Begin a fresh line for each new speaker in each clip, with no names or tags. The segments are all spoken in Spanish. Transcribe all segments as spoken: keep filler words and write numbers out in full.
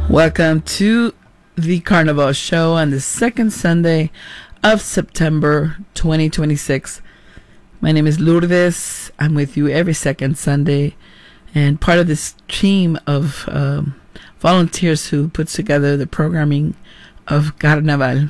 Welcome to the Carnival Show on the second Sunday of September twenty twenty-six. My name is Lourdes. I'm with you every second Sunday and part of this team of um, volunteers who puts together the programming of Carnaval.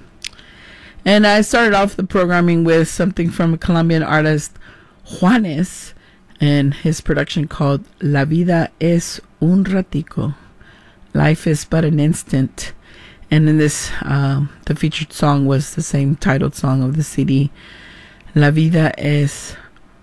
And I started off the programming with something from a Colombian artist, Juanes, and his production called La Vida es un Ratico. Life is but an instant. And in this, um, the featured song was the same titled song of the C D, La Vida es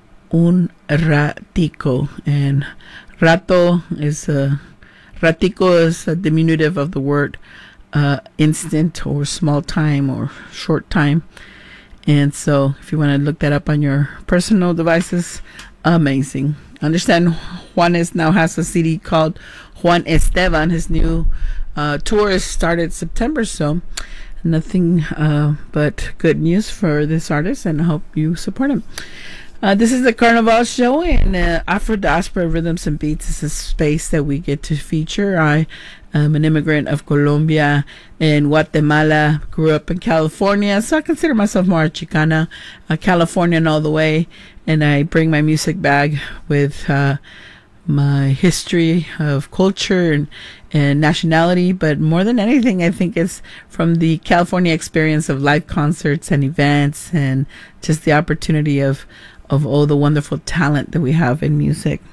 un Ratico. And rato is a, ratico is a diminutive of the word uh, instant or small time or short time. And so if you want to look that up on your personal devices, amazing. Understand Juanes now has a C D called Juan Esteban. His new uh, tour is started September, so nothing uh, but good news for this artist, and I hope you support him. Uh, this is the Carnival Show, and uh, Afro Diaspora Rhythms and Beats is a space that we get to feature. I am an immigrant of Colombia and Guatemala, grew up in California, so I consider myself more a Chicana, a Californian all the way, and I bring my music bag with uh, my history of culture and, and nationality, but more than anything, I think it's from the California experience of live concerts and events and just the opportunity of, of all the wonderful talent that we have in music.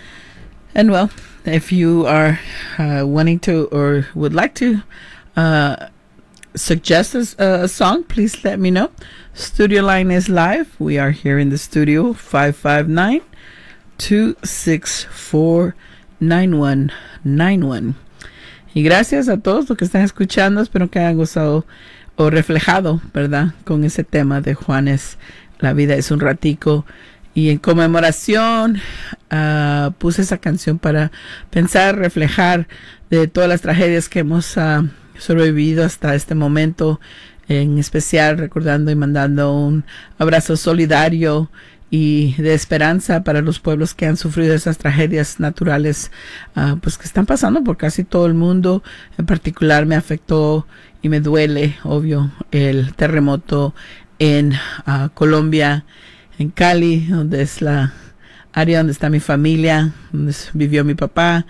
And well, if you are uh, wanting to or would like to uh, suggest a, a song, please let me know. Studio line is live. We are here in the studio, five five nine, two six four, nine one nine one. Y gracias a todos los que están escuchando. Espero que hayan gozado o reflejado, ¿verdad?, con ese tema de Juanes, La Vida es un Ratico. Y en conmemoración uh, puse esa canción para pensar, reflejar de todas las tragedias que hemos uh, sobrevivido hasta este momento, en especial recordando y mandando un abrazo solidario y de esperanza para los pueblos que han sufrido esas tragedias naturales, uh, pues que están pasando por casi todo el mundo. En particular me afectó y me duele, obvio, el terremoto en uh, Colombia, en Cali, donde es la área donde está mi familia, donde vivió mi papá,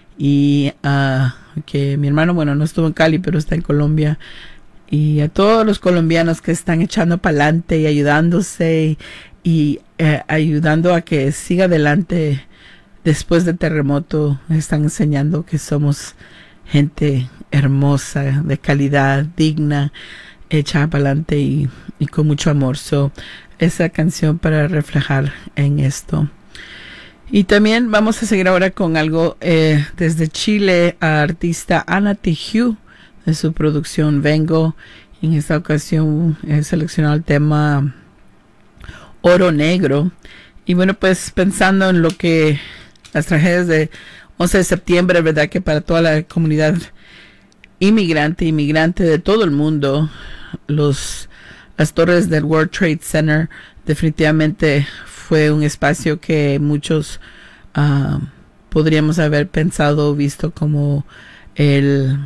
y uh, que mi hermano, bueno, no estuvo en Cali, pero está en Colombia. Y a todos los colombianos que están echando para adelante y ayudándose y, y eh, ayudando a que siga adelante después del terremoto, están enseñando que somos gente hermosa, de calidad, digna, hecha para adelante y, y con mucho amor. So, esa canción para reflejar en esto. Y también vamos a seguir ahora con algo eh, desde Chile, a artista Ana Tijoux, de su producción Vengo. En esta ocasión he seleccionado el tema Oro Negro. Y bueno, pues pensando en lo que las tragedias de once de septiembre, verdad que para toda la comunidad inmigrante, inmigrante de todo el mundo, los las torres del World Trade Center definitivamente fue un espacio que muchos uh, podríamos haber pensado o visto como el,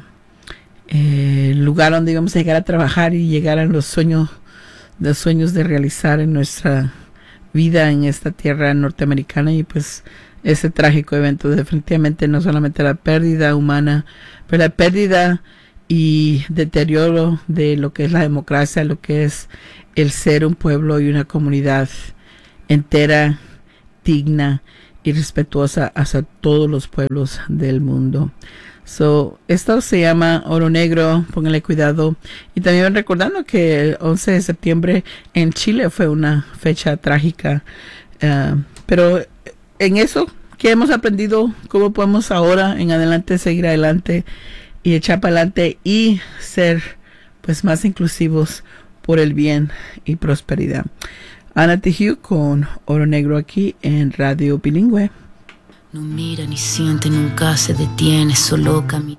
el lugar donde íbamos a llegar a trabajar y llegar a los sueños, los sueños de realizar en nuestra vida en esta tierra norteamericana. Y pues ese trágico evento definitivamente no solamente la pérdida humana, pero la pérdida y deterioro de lo que es la democracia, lo que es el ser un pueblo y una comunidad entera, digna y respetuosa hacia todos los pueblos del mundo. So, esto se llama Oro Negro, pónganle cuidado. Y también recordando que el once de septiembre en Chile fue una fecha trágica, uh, pero en eso, ¿qué hemos aprendido? ¿Cómo podemos ahora en adelante seguir adelante y echar para adelante y ser pues más inclusivos por el bien y prosperidad? Ana Tijoux con Oro Negro aquí en Radio Bilingüe.
No mira ni siente, nunca se detiene, solo camina.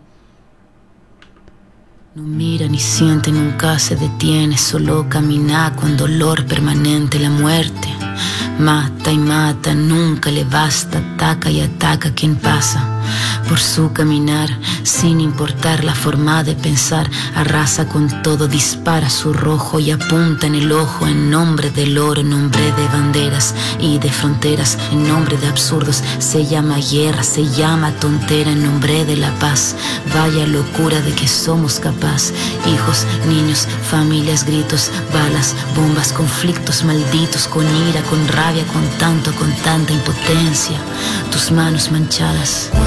No mira ni siente, nunca se detiene, solo camina con dolor permanente. La muerte mata y mata, nunca le basta, ataca y ataca a quien pasa. Por su caminar, sin importar la forma de pensar, arrasa con todo, dispara su rojo y apunta en el ojo en nombre del oro, en nombre de banderas y de fronteras, en nombre de absurdos. Se llama guerra, se llama tontera, en nombre de la paz. Vaya locura de que somos capaz. Hijos, niños, familias, gritos, balas, bombas, conflictos malditos, con ira, con rabia, con tanto, con tanta impotencia. Tus manos manchadas.